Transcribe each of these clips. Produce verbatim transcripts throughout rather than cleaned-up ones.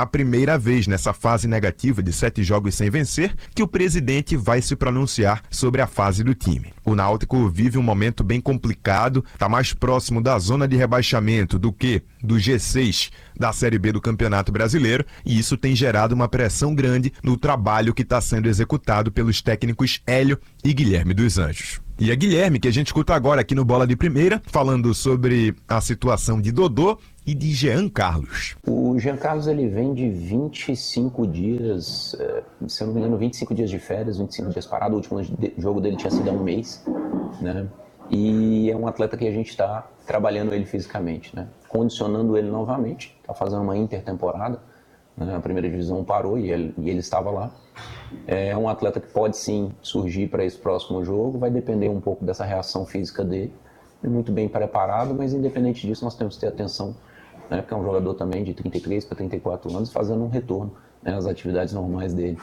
a primeira vez nessa fase negativa de sete jogos sem vencer que o presidente vai se pronunciar sobre a fase do time. O Náutico vive um momento bem complicado, está mais próximo da zona de rebaixamento do que do G seis da Série B do Campeonato Brasileiro, e isso tem gerado uma pressão grande no trabalho que está sendo executado pelos técnicos Hélio e Guilherme dos Anjos. E é Guilherme que a gente escuta agora aqui no Bola de Primeira, falando sobre a situação de Dodô e de Jean Carlos. O Jean Carlos ele vem de vinte e cinco dias, se eu não me engano, vinte e cinco dias de férias, vinte e cinco dias parado. O último jogo dele tinha sido há um mês, né? E é um atleta que a gente está trabalhando ele fisicamente, né? Condicionando ele novamente, está fazendo uma intertemporada, né? A primeira divisão parou e ele, e ele estava lá. É um atleta que pode sim surgir para esse próximo jogo, vai depender um pouco dessa reação física dele. É muito bem preparado, mas independente disso nós temos que ter atenção, né? Porque é um jogador também de trinta e três para trinta e quatro anos fazendo um retorno, né, às atividades normais dele.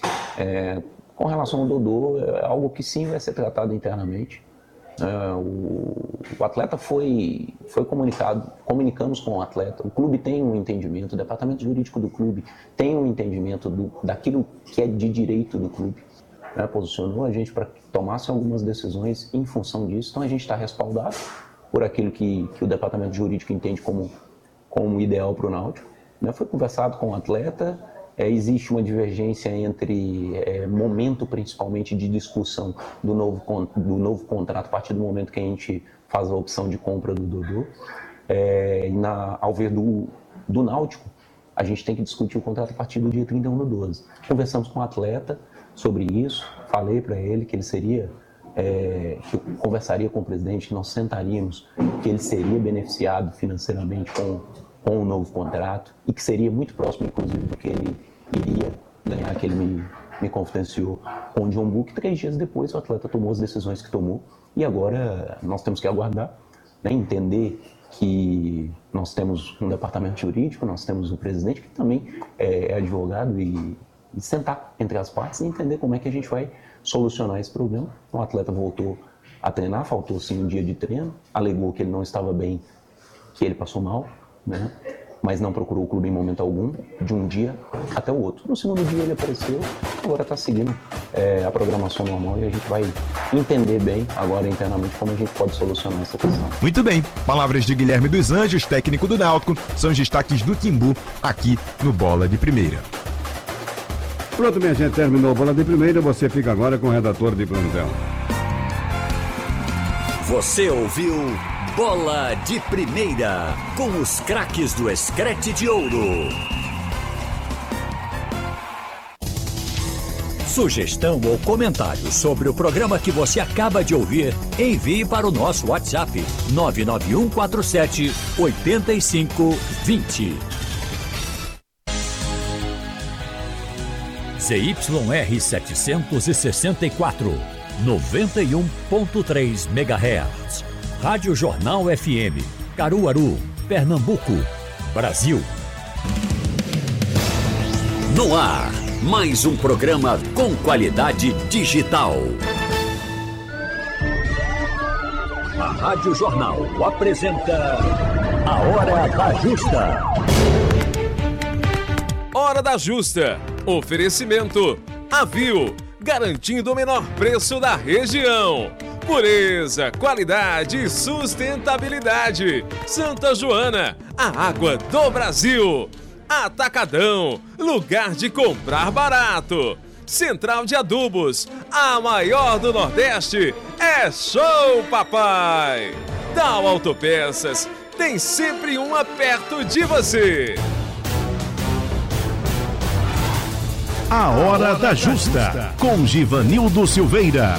É, com relação ao Dodô, é algo que sim vai ser tratado internamente. É, o, o atleta foi, foi comunicado, comunicamos com o atleta, o clube tem um entendimento, o departamento jurídico do clube tem um entendimento do, daquilo que é de direito do clube, né, posicionou a gente para que tomasse algumas decisões em função disso, então a gente está respaldado por aquilo que, que o departamento jurídico entende como, como ideal para o Náutico, né, foi conversado com o atleta. É, existe uma divergência entre é, momento, principalmente, de discussão do novo, do novo contrato, a partir do momento que a gente faz a opção de compra do Dodô. É, e na, ao ver do, do Náutico, a gente tem que discutir o contrato a partir do dia trinta e um do doze. Conversamos com o atleta sobre isso, falei para ele que ele seria, é, que eu conversaria com o presidente, que nós sentaríamos, que ele seria beneficiado financeiramente com com um novo contrato e que seria muito próximo, inclusive, do que ele iria ganhar, que ele me, me confidenciou com o John Book. Três dias depois, o atleta tomou as decisões que tomou e agora nós temos que aguardar, né, entender que nós temos um departamento jurídico, nós temos o presidente, que também é advogado, e, e sentar entre as partes e entender como é que a gente vai solucionar esse problema. O atleta voltou a treinar, faltou sim um dia de treino, alegou que ele não estava bem, que ele passou mal, né? Mas não procurou o clube em momento algum, de um dia até o outro. No segundo dia ele apareceu, agora está seguindo é, a programação normal e a gente vai entender bem agora internamente como a gente pode solucionar essa questão. Muito bem, palavras de Guilherme dos Anjos, técnico do Náutico, são os destaques do Timbu aqui no Bola de Primeira. Pronto, minha gente, terminou o Bola de Primeira, você fica agora com o redator de plantão. Você ouviu Bola de Primeira, com os craques do Escrete de Ouro. Sugestão ou comentário sobre o programa que você acaba de ouvir, envie para o nosso WhatsApp nove nove um quatro sete oito cinco dois zero. Z Y R setecentos e sessenta e quatro, noventa e um ponto três megahertz. Rádio Jornal F M, Caruaru, Pernambuco, Brasil. No ar, mais um programa com qualidade digital. A Rádio Jornal apresenta A Hora da Justa. Hora da Justa. Oferecimento Avil, garantindo o menor preço da região. Pureza, qualidade e sustentabilidade. Santa Joana, a água do Brasil. Atacadão, lugar de comprar barato. Central de Adubos, a maior do Nordeste. É show, papai! Dal Autopeças, tem sempre uma perto de você. A Hora da Justa, com Givanildo Silveira.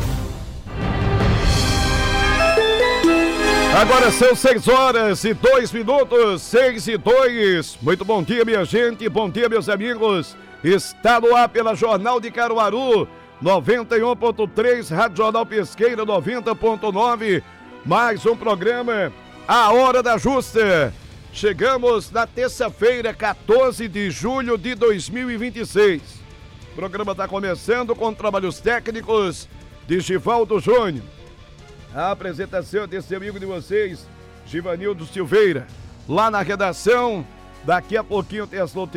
Agora são seis horas e dois minutos, seis e dois. Muito bom dia, minha gente, bom dia, meus amigos. Está no ar pela Jornal de Caruaru, noventa e um ponto três, Rádio Jornal Pesqueira, noventa ponto nove. Mais um programa, A Hora da Justa. Chegamos na terça-feira, quatorze de julho de dois mil e vinte e seis. O programa está começando com trabalhos técnicos de Givaldo Júnior. A apresentação desse amigo de vocês, Givanildo Silveira. Lá na redação, daqui a pouquinho tem as notícias.